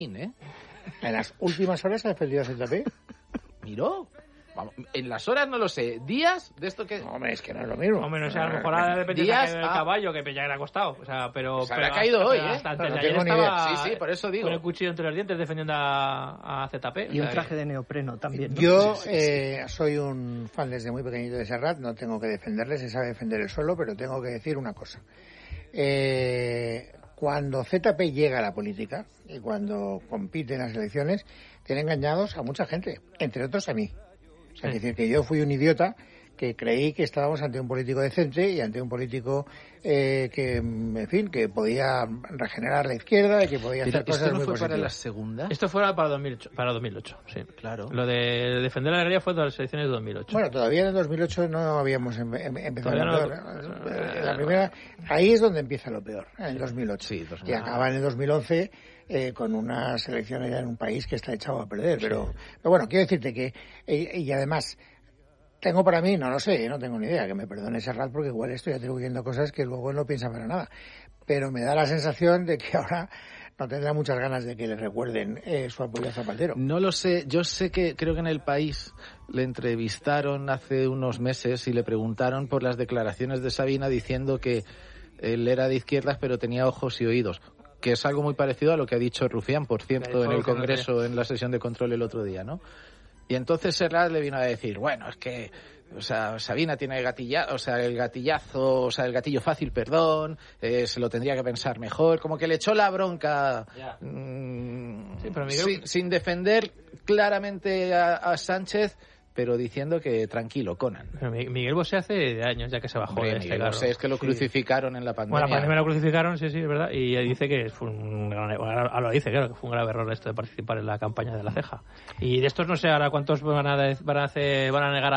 ¿eh? En las últimas horas ha defendido a ZP. Miró. Vamos, en las horas no lo sé. Días de esto que... No, hombre, es que no es lo mismo. Hombre, no sé, a lo mejor ha dependido del caballo que ya le ha costado. O sea, pero... Se le ha caído hoy, ¿eh? Hasta antes no de ayer tengo ni estaba Sí, por eso digo. con el cuchillo entre los dientes defendiendo a ZP. Y un traje de neopreno también, ¿no? Yo soy un fan desde muy pequeñito de Serrat, no tengo que defenderle, se sabe defender él solo, pero tengo que decir una cosa. Cuando ZP llega a la política y cuando compite en las elecciones, tiene engañados a mucha gente, entre otros a mí. O sea, es decir, que yo fui un idiota que creí que estábamos ante un político decente y ante un político que, en fin, que podía regenerar la izquierda y que podía hacer cosas ¿Esto no muy fue positivas. para la segunda? Esto fue para 2008, sí. Claro. Lo de defender la alegría fue de las elecciones de 2008. Bueno, todavía en el 2008 no habíamos empezado. La primera, ahí es donde empieza lo peor, en el 2008. Sí, y acaba en el 2011 con unas elecciones ya en un país que está echado a perder. Pero bueno, quiero decirte que, y además, tengo para mí, no lo sé, no tengo ni idea, que me perdone Serrat porque igual estoy atribuyendo cosas que luego no piensa para nada. Pero me da la sensación de que ahora no tendrá muchas ganas de que le recuerden su apoyo a Zapatero. No lo sé, yo sé que creo que en El País le entrevistaron hace unos meses y le preguntaron por las declaraciones de Sabina diciendo que él era de izquierdas pero tenía ojos y oídos, que es algo muy parecido a lo que ha dicho Rufián, por cierto, en el Congreso, en la sesión de control el otro día, ¿no? Y entonces Serrat le vino a decir, bueno, es que, o sea, Sabina tiene el gatillazo, el gatillo fácil, perdón, se lo tendría que pensar mejor, como que le echó la bronca Sí, pero Miguel... sin defender claramente a Sánchez, pero diciendo que tranquilo, Conan. Pero Miguel Bosé hace años ya que se bajó de este Miguel carro. Bosé es que lo crucificaron en la pandemia. Bueno, la pandemia lo crucificaron, sí, es verdad, y dice que fue un gran error. Ahora lo dice, claro, que fue un grave error esto de participar en la campaña de la ceja. Y de estos no sé ahora cuántos van a negar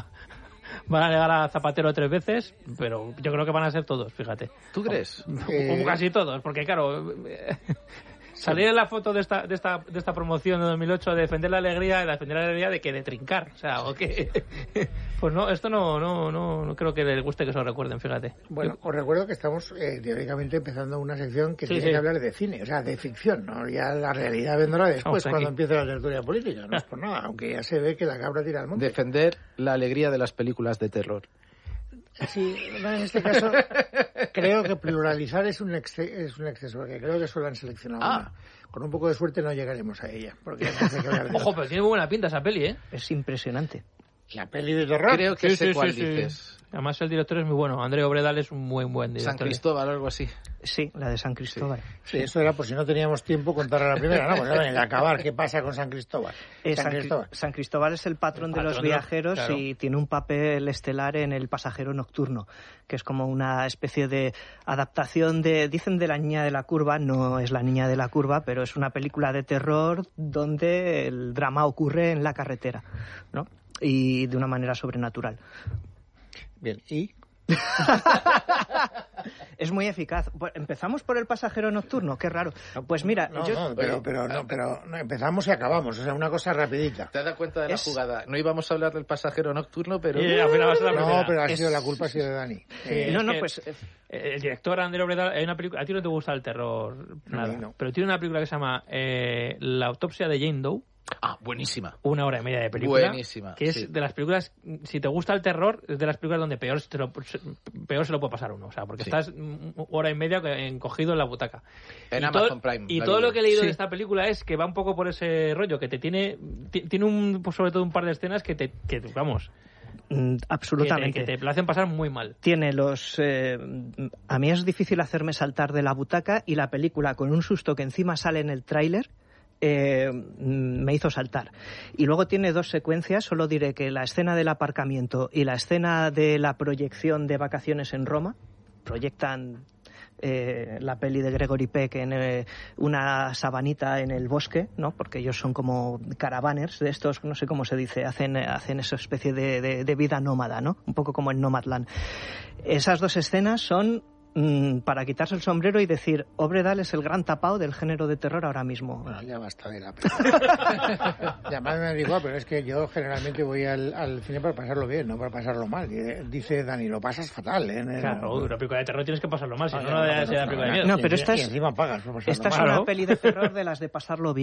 a Zapatero 3 veces, pero yo creo que van a ser todos, fíjate. ¿Tú crees? Como casi todos, porque claro... Salir en la foto de esta promoción de 2008 de defender la alegría de que de trincar, o sea, o que pues no, esto no creo que les guste que se lo recuerden, fíjate. Bueno, os recuerdo que estamos teóricamente empezando una sección que tiene que hablar de cine, o sea, de ficción, ¿no? Ya la realidad vendrá después cuando empiece la tertulia política, no es por nada, aunque ya se ve que la cabra tira al monte. Defender la alegría de las películas de terror. Sí, en este caso creo que pluralizar es un exceso, porque creo que solo han seleccionado una. Con un poco de suerte no llegaremos a ella. Porque Ojo, pero tiene muy buena pinta esa peli, ¿eh? Es impresionante. La peli de terror. Creo que sé cuál dices. Además el director es muy bueno. André Obredal es un muy buen director. San Cristóbal o algo así. Sí, la de San Cristóbal. Sí, eso era por si no teníamos tiempo contar a la primera, ¿no? Pues en acabar, ¿qué pasa con San Cristóbal? San Cristóbal es el patrón de los viajeros, claro. Y tiene un papel estelar en El pasajero nocturno, que es como una especie de adaptación dicen de La niña de la curva, no es La niña de la curva, pero es una película de terror donde el drama ocurre en la carretera, ¿no? Y de una manera sobrenatural. Bien, ¿y? Es muy eficaz. Empezamos por El pasajero nocturno, qué raro. Pues mira, pero empezamos y acabamos, o sea, una cosa rapidita. ¿Te has dado cuenta de la jugada? No íbamos a hablar del pasajero nocturno, pero... pero ha sido la culpa ha sido de Dani. El director André Obredal, hay una película, a ti no te gusta el terror, nada, no. Pero tiene una película que se llama La autopsia de Jane Doe. Ah, buenísima. 1 hora y media de película. Buenísima. Que es de las películas, si te gusta el terror, es de las películas donde peor se lo puede pasar uno. O sea, porque estás 1 hora y media encogido en la butaca. En Amazon Prime. Y todo lo que he leído de esta película es que va un poco por ese rollo, que te tiene sobre todo un par de escenas que vamos... Absolutamente. Que te lo hacen pasar muy mal. Tiene a mí es difícil hacerme saltar de la butaca y la película, con un susto que encima sale en el tráiler, me hizo saltar. Y luego tiene 2 secuencias, solo diré que la escena del aparcamiento y la escena de la proyección de Vacaciones en Roma, proyectan la peli de Gregory Peck en una sabanita en el bosque, ¿no? Porque ellos son como caravaners de estos, no sé cómo se dice, hacen esa especie de vida nómada, ¿no? Un poco como en Nomadland. Esas 2 escenas son para quitarse el sombrero y decir, Obredal es el gran tapao del género de terror ahora mismo. Bueno, ya basta de la película. Además me digo, pero es que yo generalmente voy al cine para pasarlo bien, no para pasarlo mal. Dice Dani, lo pasas fatal, ¿eh? Claro, una película de terror tienes que pasarlo mal, si no, no debe ser una película de miedo. No, pero y encima pagas. esta es una peli de terror de las de pasarlo bien.